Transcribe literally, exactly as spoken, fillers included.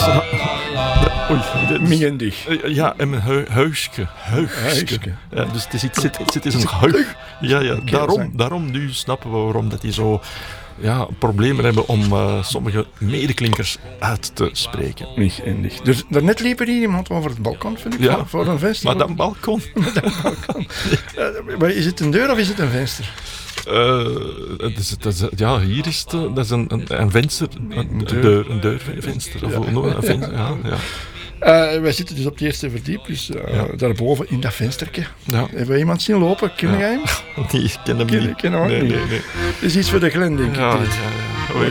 stra- Oei, dit is- Mingendig. Eh, Ja, en mijn hu- huisje. Huisje. Huisje. Ja, dus het is iets, het, het is een huig. Ja, ja. Daarom, daarom nu snappen we waarom dat die zo ja, problemen hebben om uh, sommige medeklinkers uit te spreken. Mingendig. Dus daarnet liep er hier iemand over het balkon, vind ik, Ja. voor, voor een venster. Maar dat balkon... Uh, maar is het een deur of is het een venster? Uh, het is, het is, ja, hier is het, uh, dat is een, een, een venster, een, een deur. deur, een deurvenster. Of hoe noem je dat? Een venster, ja, ja. Uh, wij zitten dus op het eerste verdiep, dus uh, Ja. daarboven in dat venstertje. Ja. Hebben we iemand zien lopen? Ken jij hem? Nee, ik ken hem Ken- niet. ken hem ook nee, niet. nee, nee. Dat is iets voor de Glen, denk ik. Ja, dit. ja, ja.